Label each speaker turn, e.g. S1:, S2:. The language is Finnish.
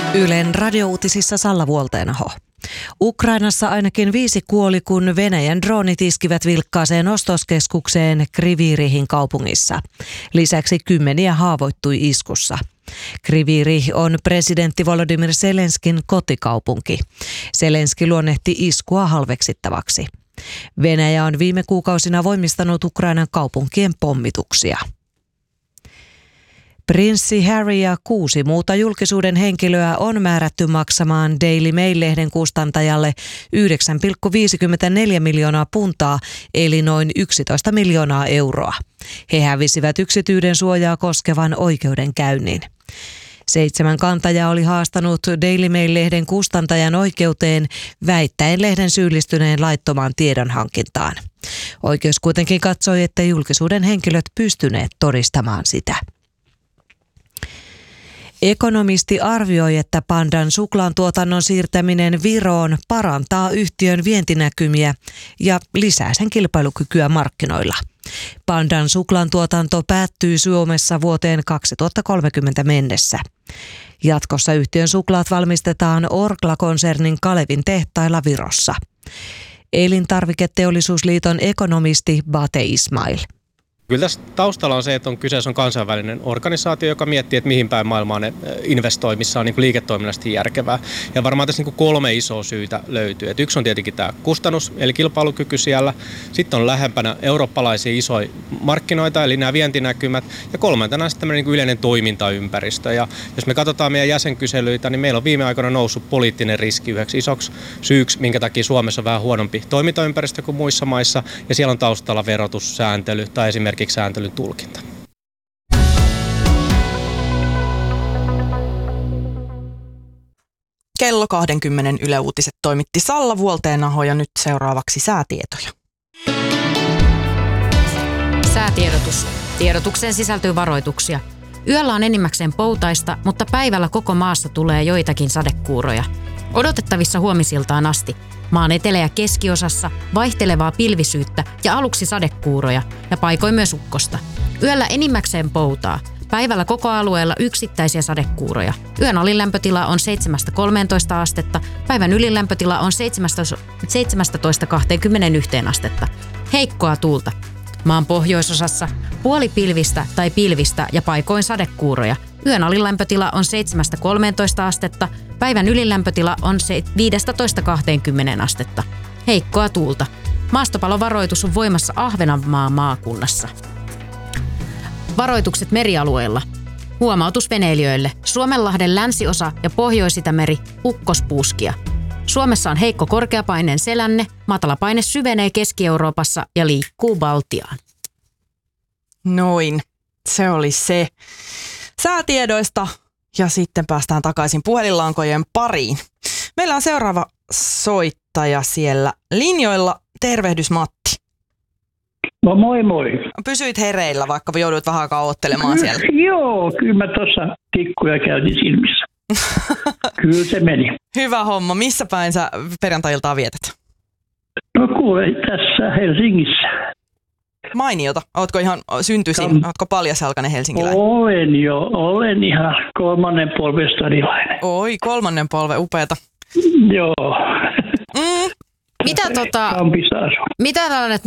S1: Ylen radiouutisissa Salla Vuolteenaho. Ukrainassa ainakin 5 kuoli, kun Venäjän droonit iskivät vilkkaaseen ostoskeskukseen Kryvyi Rihin kaupungissa. Lisäksi 10 haavoittui iskussa. Kryvyi Rih on presidentti Volodymyr Zelenskin kotikaupunki. Zelenski luonnehti iskua halveksittavaksi. Venäjä on viime kuukausina voimistanut Ukrainan kaupunkien pommituksia. Prinssi Harry ja 6 muuta julkisuuden henkilöä on määrätty maksamaan Daily Mail-lehden kustantajalle 9,54 miljoonaa puntaa, eli noin 11 miljoonaa euroa. He hävisivät yksityisyyden suojaa koskevan oikeudenkäynnin. 7 kantajaa oli haastanut Daily Mail-lehden kustantajan oikeuteen väittäen lehden syyllistyneen laittomaan tiedonhankintaan. Oikeus kuitenkin katsoi, että julkisuuden henkilöt pystyneet todistamaan sitä. Ekonomisti arvioi, että Pandan suklaan tuotannon siirtäminen Viroon parantaa yhtiön vientinäkymiä ja lisää sen kilpailukykyä markkinoilla. Pandan suklaan tuotanto päättyy Suomessa vuoteen 2030 mennessä. Jatkossa yhtiön suklaat valmistetaan Orkla-konsernin Kalevin tehtailla Virossa. Elintarviketeollisuusliiton ekonomisti Bate Ismail.
S2: Kyllä tässä taustalla on se, että kyseessä on kansainvälinen organisaatio, joka miettii, että mihin päin maailmaa ne investoi, missä on niin liiketoiminnallisesti järkevää. Ja varmaan tässä 3 isoa syytä löytyy. Et yksi on tietenkin tämä kustannus, eli kilpailukyky siellä. Sitten on lähempänä eurooppalaisia isoja markkinoita, eli nämä vientinäkymät. Ja 3. sitten tämmöinen yleinen toimintaympäristö. Ja jos me katsotaan meidän jäsenkyselyitä, niin meillä on viime aikoina noussut poliittinen riski yhdeksi isoksi syyksi, minkä takia Suomessa on vähän huonompi toimintaympäristö kuin muissa maissa. Ja siellä on taustalla verotussääntely tai esimerkiksi sääntelyn tulkinta.
S3: Kello 20 Yle Uutiset toimitti Salla Vuolteenaho ja nyt seuraavaksi säätietoja.
S4: Säätiedotus. Tiedotukseen sisältyy varoituksia. Yöllä on enimmäkseen poutaista, mutta päivällä koko maassa tulee joitakin sadekuuroja. Odotettavissa huomisiltaan asti. Maan etelä- ja keskiosassa vaihtelevaa pilvisyyttä ja aluksi sadekuuroja ja paikoin myös ukkosta. Yöllä enimmäkseen poutaa. Päivällä koko alueella yksittäisiä sadekuuroja. Yön alinlämpötila on 7-13 astetta, päivän ylilämpötila on 17-21 astetta. Heikkoa tuulta. Maan pohjoisosassa puolipilvistä tai pilvistä ja paikoin sadekuuroja. Yön alilämpötila on 7-13 astetta, päivän ylilämpötila on 15-20 astetta. Heikkoa tuulta. Maastopalovaroitus on voimassa Ahvenanmaan maakunnassa. Varoitukset merialueilla. Huomautus veneilijöille. Suomenlahden länsiosa ja Pohjois-Itämeri ukkospuuskia. Suomessa on heikko korkeapaineen selänne, matalapaine syvenee Keski-Euroopassa ja liikkuu Baltiaan.
S3: Noin, se oli se. Säätiedoista ja sitten päästään takaisin puhelinlankojen pariin. Meillä on seuraava soittaja siellä linjoilla. Tervehdys Matti.
S5: No moi moi.
S3: Pysyit hereillä, vaikka joudut vähän aikaa odottelemaan siellä.
S5: Joo, kyllä mä tuossa tikkuja käytin silmissä. Kyllä se meni.
S3: Hyvä homma. Missä päin sä perjantai-iltaa vietät?
S5: No kuule, tässä Helsingissä.
S3: Mainiota. Ootko ihan syntyisin? Ootko paljasjalkainen helsinkiläinen?
S5: Olen ihan 3. polven stadilainen.
S3: Oi, 3. polven, upeata.
S5: Joo.
S4: Mitä
S5: Kampissa asun.
S4: mitä tällainen